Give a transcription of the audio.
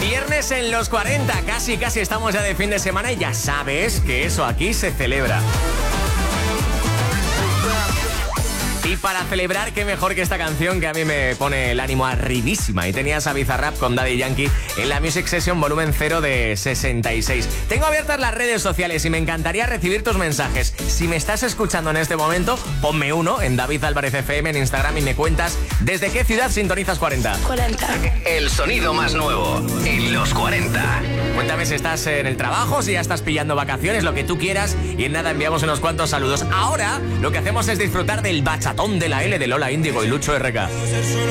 Viernes en los 40, casi estamos ya de fin de semana y ya sabes que eso aquí se celebra. Y para celebrar, qué mejor que esta canción que a mí me pone el ánimo arribísima. Y tenías a Bizarrap con Daddy Yankee en la Music Session volumen 0 de 66. Tengo abiertas las redes sociales y me encantaría recibir tus mensajes. Si me estás escuchando en este momento, ponme uno en David Álvarez FM en Instagram y me cuentas desde qué ciudad sintonizas 40. 40. El sonido más nuevo en los 40. Cuéntame si estás en el trabajo, si ya estás pillando vacaciones, lo que tú quieras. Y en nada enviamos unos cuantos saludos. Ahora lo que hacemos es disfrutar del bachatón de la L de Lola Índigo y Lucho RK.